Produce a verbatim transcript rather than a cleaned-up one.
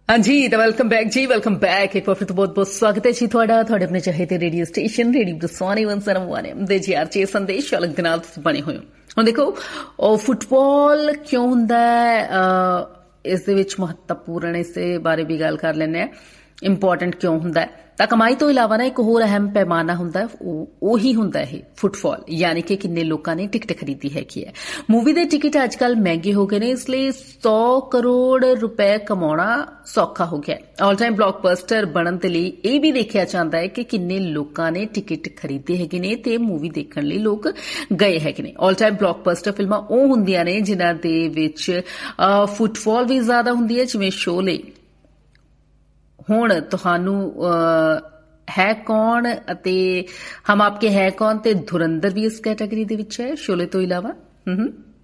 हाँ जी तो welcome back जी welcome back एक बार फिर तो बहुत बहुत स्वागत है जी थोड़ा थोड़े अपने चाहते radio station radio दसवानी one sir one ਦੇ ਜੀ ਆਰ ਚੇ ਸੰਦੇਸ਼ ਅਲੱਗ ਦੇ ਨਾਲ ਤੁਸੀਂ ਬਣੇ ਹੋਏ ਹੋ। ਹੁਣ ਦੇਖੋ ਉਹ ਫੁੱਟਬਾਲ ਕਿਉਂ ਹੁੰਦਾ ਹੈ, ਇਸ ਦੇ ਵਿੱਚ ਮਹੱਤਵਪੂਰਨ ਇਸ ਦੇ ਬਾਰੇ ਵੀ ਗੱਲ ਕਰ ਲੈਂਦੇ ਆ। ਇੰਪੋਰਟੈਂਟ ਕਿਉਂ ਹੁੰਦਾ ਹੈ ਤਾਂ ਕਮਾਈ ਤੋਂ ਇਲਾਵਾ ਨਾ ਇੱਕ ਹੋਰ ਅਹਿਮ ਪੈਮਾਨਾ ਹੁੰਦਾ ਹੈ, ਉਹੀ ਹੁੰਦਾ ਇਹ ਫੁੱਟਬਾਲ, ਯਾਨੀ ਕਿ ਕਿੰਨੇ ਲੋਕਾਂ ਨੇ ਟਿਕਟ ਖਰੀਦੀ ਹੈਗੀ ਹੈ। ਮੂਵੀ ਦੇ ਟਿਕਟ ਅੱਜ ਕੱਲ ਮਹਿੰਗੇ ਹੋ ਗਏ ਨੇ, ਇਸ ਲਈ ਸੌ ਕਰੋੜ ਰੁਪਏ ਕਮਾਉਣਾ ਸੌਖਾ ਹੋ ਗਿਆ। ਆਲ ਟਾਈਮ ਬਲੌਕਬਸਟਰ ਬਣਨ ਦੇ ਲਈ ਇਹ ਵੀ ਦੇਖਿਆ ਜਾਂਦਾ ਹੈ ਕਿ ਕਿੰਨੇ ਲੋਕਾਂ ਨੇ ਟਿਕਟ ਖਰੀਦੇ ਹੈਗੇ ਨੇ ਤੇ ਮੂਵੀ ਦੇਖਣ ਲਈ ਲੋਕ ਗਏ ਹੈਗੇ ਨੇ। ਆਲ ਟਾਈਮ ਬਲੌਕਬਸਟਰ ਫਿਲਮਾਂ ਉਹ ਹੁੰਦੀਆਂ ਨੇ ਜਿਨ੍ਹਾਂ ਦੇ ਵਿੱਚ ਫੁੱਟਬਾਲ ਵੀ ਜ਼ਿਆਦਾ ਹੁੰਦੀ ਹੈ, ਜਿਵੇਂ ਸ਼ੋਲੇ। ਹੁਣ ਤੁਹਾਨੂੰ ਹੈ ਕੌਣ ਅਤੇ ਹਮ ਆਪਕੇ ਹੈ ਕੌਣ ਤੇ ਧੁਰੰਦਰ ਵੀ ਇਸ ਕੈਟਾਗਰੀ ਦੇ ਵਿੱਚ ਹੈ ਸ਼ੋਲੇ ਤੋਂ ਇਲਾਵਾ। ਹੂੰ